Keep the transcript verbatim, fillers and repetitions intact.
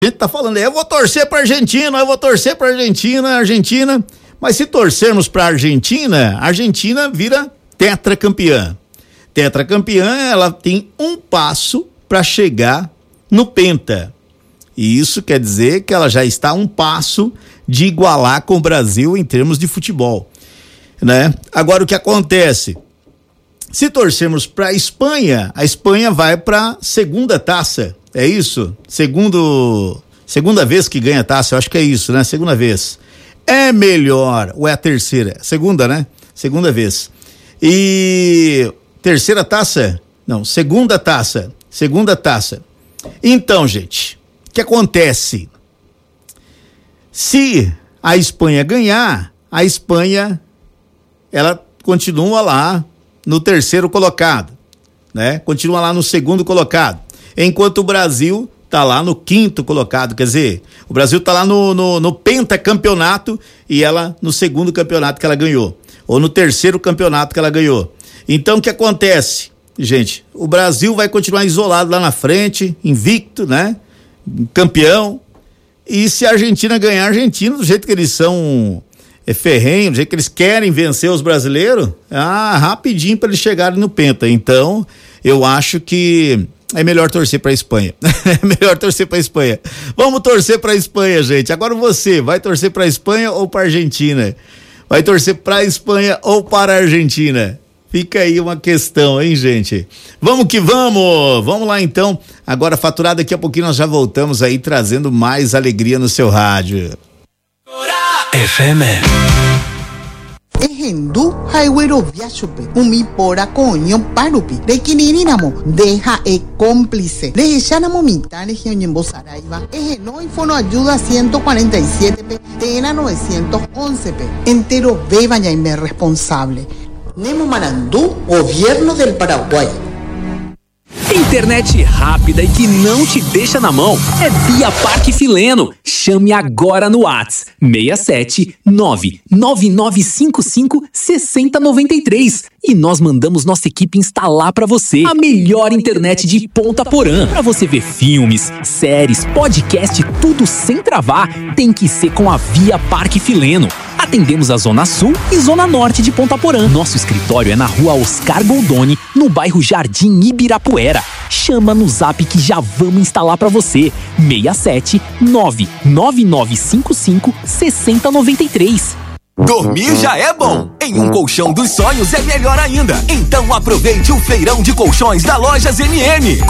A gente tá falando, eu vou torcer pra Argentina, eu vou torcer pra Argentina, Argentina. Mas se torcermos pra Argentina, a Argentina vira tetracampeã. Tetracampeã, ela tem um passo para chegar no Penta. E isso quer dizer que ela já está a um passo de igualar com o Brasil em termos de futebol, né? Agora, o que acontece? Se torcermos para a Espanha, a Espanha vai para segunda taça, é isso? Segundo, segunda vez que ganha taça, eu acho que é isso, né? Segunda vez. É melhor, ou é a terceira? Segunda, né? Segunda vez. E terceira taça? Não, segunda taça. Segunda taça. Então, gente, o que acontece? Se a Espanha ganhar, a Espanha, ela continua lá no terceiro colocado, né? Continua lá no segundo colocado. Enquanto o Brasil tá lá no quinto colocado, quer dizer, o Brasil tá lá no, no, no pentacampeonato e ela no segundo campeonato que ela ganhou, ou no terceiro campeonato que ela ganhou. Então, o que acontece, gente? O Brasil vai continuar isolado lá na frente, invicto, né? Campeão. E se a Argentina ganhar, a Argentina, do jeito que eles são é, ferrenhos, do jeito que eles querem vencer os brasileiros, ah, rapidinho para eles chegarem no penta. Então, eu acho que é melhor torcer para a Espanha. É melhor torcer para a Espanha. Vamos torcer para a Espanha, gente. Agora você, vai torcer para a Espanha ou para a Argentina? Vai torcer para a Espanha ou para a Argentina? Fica aí uma questão, hein, gente? Vamos que vamos! Vamos lá, então. Agora, faturado, daqui a pouquinho nós já voltamos aí trazendo mais alegria no seu rádio. F M. Ejendu Highway Viachupe, Umipora Coño Parupi, de Quinirinamo, deja e cómplice, de Echanamo Mitane, Gionyembo Saraiva, Ejeno y Fono Ayuda ciento cuarenta y siete P, Tena novecientos once P, entero beba ya y responsable. Nemo Marandú, Gobierno del Paraguay. Internet rápida e que não te deixa na mão é Via Parque Fileno. Chame agora no WhatsApp seis sete nove nove nove cinco cinco seis zero nove três e nós mandamos nossa equipe instalar pra você a melhor internet de Ponta Porã. Pra você ver filmes, séries, podcast, tudo sem travar, tem que ser com a Via Parque Fileno. Atendemos a Zona Sul e Zona Norte de Ponta Porã. Nosso escritório é na rua Oscar Goldoni, no bairro Jardim Ibirapuera. Chama no zap que já vamos instalar pra você. seis sete nove nove nove cinco cinco seis zero nove três. Dormir já é bom. Em um colchão dos sonhos é melhor ainda. Então aproveite o feirão de colchões da Lojas M M.